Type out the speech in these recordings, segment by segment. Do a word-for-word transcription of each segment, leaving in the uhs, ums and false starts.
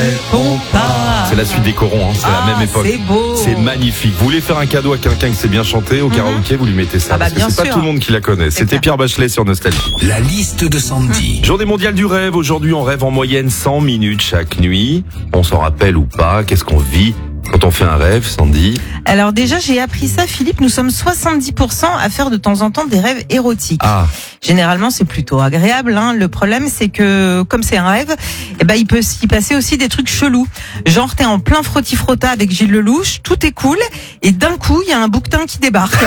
réponds pas. C'est la suite des corons, hein. C'est ah, la même époque. C'est beau. C'est magnifique. Vous voulez faire un cadeau à quelqu'un qui sait bien chanter au karaoké, vous lui mettez ça. Ah bah, parce que bien c'est sûr. pas tout le monde qui la connaît. C'est C'était clair. Pierre Bachelet sur Nostalgie. La liste de Sandy. Journée mondiale du rêve. Aujourd'hui, on rêve en moyenne cent minutes chaque nuit. On s'en rappelle ou pas? Qu'est-ce qu'on vit quand on fait un rêve, Sandy? Alors déjà, j'ai appris ça, Philippe. Nous sommes soixante-dix pour cent à faire de temps en temps des rêves érotiques. Ah, Généralement, c'est plutôt agréable. Hein. Le problème, c'est que comme c'est un rêve, eh ben, il peut s'y passer aussi des trucs chelous. Genre, t'es en plein frotti-frotta avec Gilles Lelouch, tout est cool, et d'un coup, il y a un bouquetin qui débarque.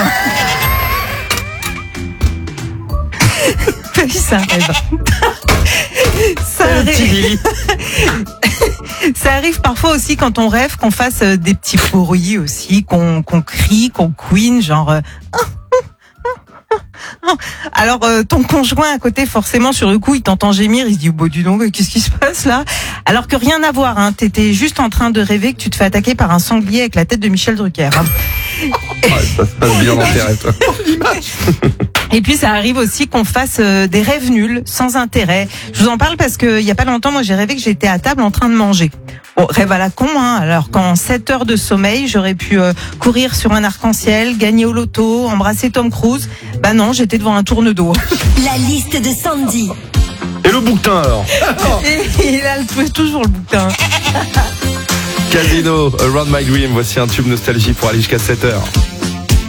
Oui, c'est un rêve. Ça arrive. Ça arrive parfois aussi quand on rêve qu'on fasse des petits bruits aussi, qu'on qu'on crie, qu'on couine, genre. Euh... Alors euh, ton conjoint à côté, forcément sur le coup, il t'entend gémir, il se dit oh, bah, dis donc, qu'est-ce qui se passe là? Alors que rien à voir, hein, t'étais juste en train de rêver que tu te fais attaquer par un sanglier avec la tête de Michel Drucker. Hein. ouais, ça se passe bien dans tes rêves. Et puis ça arrive aussi qu'on fasse euh, des rêves nuls, sans intérêt. Je vous en parle parce que il y a pas longtemps, moi j'ai rêvé que j'étais à table en train de manger. Bon, rêve à la con, hein. Alors qu'en sept heures de sommeil, j'aurais pu euh, courir sur un arc-en-ciel, gagner au loto, embrasser Tom Cruise. Bah non, j'étais devant un tourne d'eau. La liste de Sandy. Et le bouquetin alors? Et il a le- toujours le bouquin. Casino, Around My Dream. Voici un tube nostalgie pour aller jusqu'à sept heures.